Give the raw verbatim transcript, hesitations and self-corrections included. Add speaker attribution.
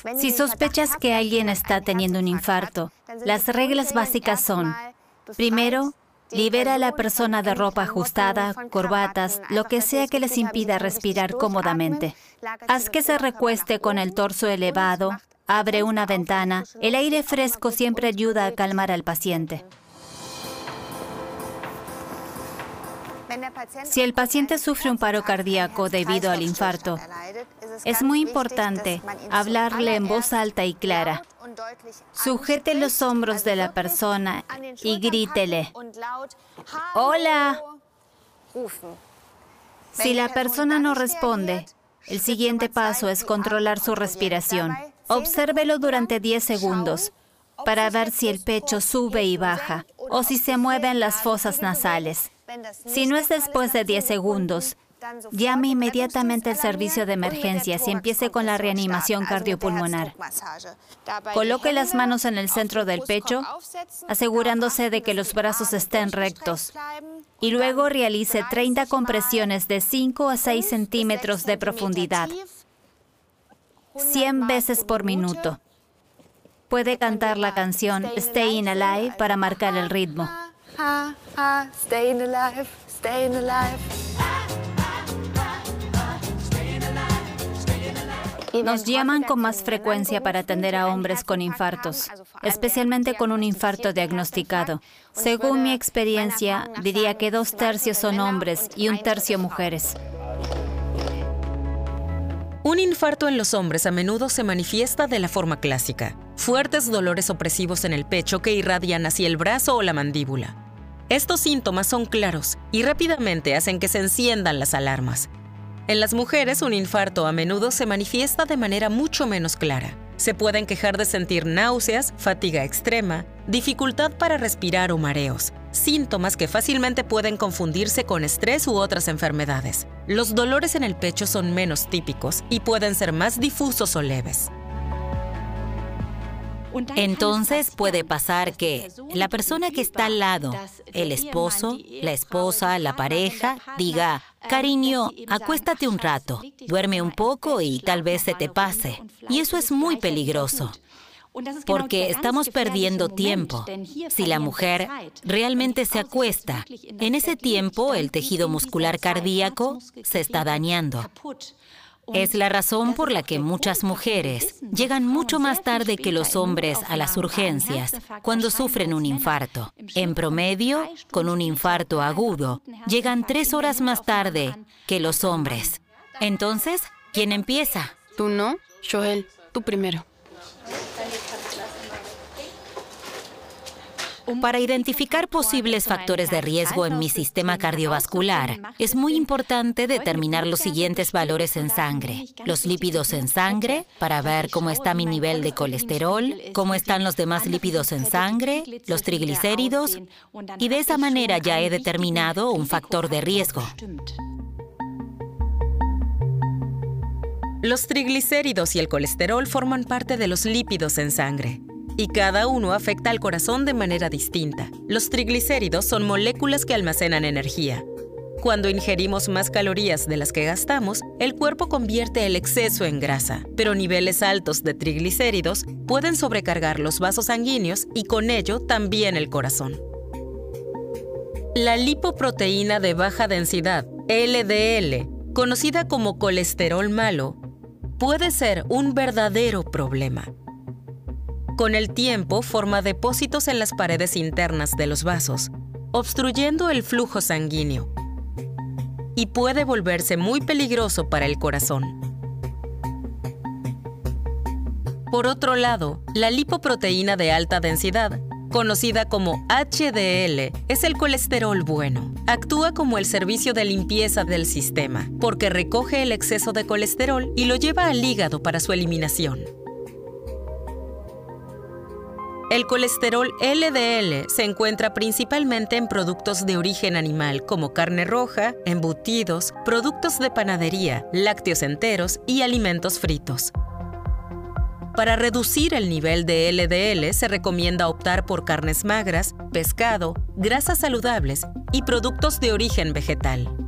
Speaker 1: Si sospechas que alguien está teniendo un infarto, las reglas básicas son: primero, libera a la persona de ropa ajustada, corbatas, lo que sea que les impida respirar cómodamente. Haz que se recueste con el torso elevado, abre una ventana. El aire fresco siempre ayuda a calmar al paciente. Si el paciente sufre un paro cardíaco debido al infarto, es muy importante hablarle en voz alta y clara. Sujete los hombros de la persona y grítele: ¡Hola! Si la persona no responde, el siguiente paso es controlar su respiración. Obsérvelo durante diez segundos para ver si el pecho sube y baja o si se mueven las fosas nasales. Si no es después de diez segundos, llame inmediatamente al servicio de emergencias y empiece con la reanimación cardiopulmonar. Coloque las manos en el centro del pecho, asegurándose de que los brazos estén rectos. Y luego realice treinta compresiones de cinco a seis centímetros de profundidad, cien veces por minuto. Puede cantar la canción Staying Alive para marcar el ritmo. Staying alive, staying alive. Nos llaman con más frecuencia para atender a hombres con infartos, especialmente con un infarto diagnosticado. Según mi experiencia, diría que dos tercios son hombres y un tercio mujeres.
Speaker 2: Un infarto en los hombres a menudo se manifiesta de la forma clásica: fuertes dolores opresivos en el pecho que irradian hacia el brazo o la mandíbula. Estos síntomas son claros y rápidamente hacen que se enciendan las alarmas. En las mujeres, un infarto a menudo se manifiesta de manera mucho menos clara. Se pueden quejar de sentir náuseas, fatiga extrema, dificultad para respirar o mareos, síntomas que fácilmente pueden confundirse con estrés u otras enfermedades. Los dolores en el pecho son menos típicos y pueden ser más difusos o leves.
Speaker 3: Entonces puede pasar que la persona que está al lado, el esposo, la esposa, la pareja, diga: cariño, acuéstate un rato, duerme un poco y tal vez se te pase. Y eso es muy peligroso, porque estamos perdiendo tiempo. Si la mujer realmente se acuesta, en ese tiempo el tejido muscular cardíaco se está dañando. Es la razón por la que muchas mujeres llegan mucho más tarde que los hombres a las urgencias cuando sufren un infarto. En promedio, con un infarto agudo, llegan tres horas más tarde que los hombres. Entonces, ¿quién empieza?
Speaker 4: Tú no, Joel, tú primero.
Speaker 3: Para identificar posibles factores de riesgo en mi sistema cardiovascular, es muy importante determinar los siguientes valores en sangre. Los lípidos en sangre, para ver cómo está mi nivel de colesterol, cómo están los demás lípidos en sangre, los triglicéridos, y de esa manera ya he determinado un factor de riesgo.
Speaker 2: Los triglicéridos y el colesterol forman parte de los lípidos en sangre, y cada uno afecta al corazón de manera distinta. Los triglicéridos son moléculas que almacenan energía. Cuando ingerimos más calorías de las que gastamos, el cuerpo convierte el exceso en grasa, pero niveles altos de triglicéridos pueden sobrecargar los vasos sanguíneos y con ello también el corazón. La lipoproteína de baja densidad, L D L, conocida como colesterol malo, puede ser un verdadero problema. Con el tiempo, forma depósitos en las paredes internas de los vasos, obstruyendo el flujo sanguíneo, y puede volverse muy peligroso para el corazón. Por otro lado, la lipoproteína de alta densidad, conocida como H D L, es el colesterol bueno. Actúa como el servicio de limpieza del sistema, porque recoge el exceso de colesterol y lo lleva al hígado para su eliminación. El colesterol L D L se encuentra principalmente en productos de origen animal como carne roja, embutidos, productos de panadería, lácteos enteros y alimentos fritos. Para reducir el nivel de L D L se recomienda optar por carnes magras, pescado, grasas saludables y productos de origen vegetal.